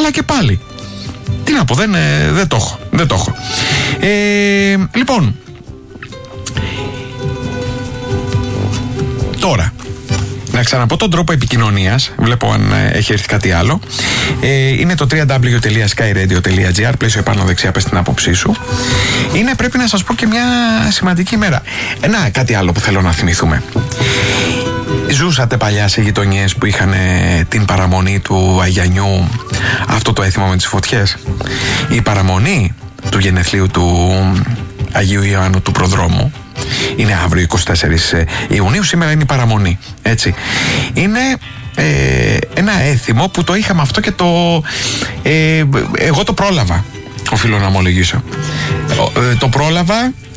Αλλά και πάλι, τι να πω, δεν το έχω. Λοιπόν, τώρα να ξαναπώ τον τρόπο επικοινωνίας. Βλέπω αν έχει έρθει κάτι άλλο. Είναι το www.skyradio.gr. Πλαίσιο επάνω δεξιά, πες την άποψή σου. Είναι, πρέπει να σας πω, και μια σημαντική ημέρα. Κάτι άλλο που θέλω να θυμηθούμε. Ζούσατε παλιά σε γειτονιές που είχαν την παραμονή του Αγιανιού, αυτό το έθιμο με τις φωτιές? Η παραμονή του γενεθλίου του Αγίου Ιωάννου του Προδρόμου είναι αύριο 24 Ιουνίου, σήμερα είναι η παραμονή, έτσι. Είναι ένα έθιμο που το είχαμε αυτό και εγώ το πρόλαβα, οφείλω να ομολογήσω. Το πρόλαβα